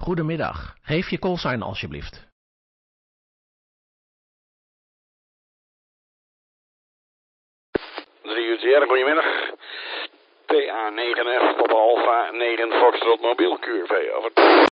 Goedemiddag. Geef je callsign alsjeblieft. Goedemiddag. TA9F, Papa Alpha 9 Foxtrot mobiel, QRV, over.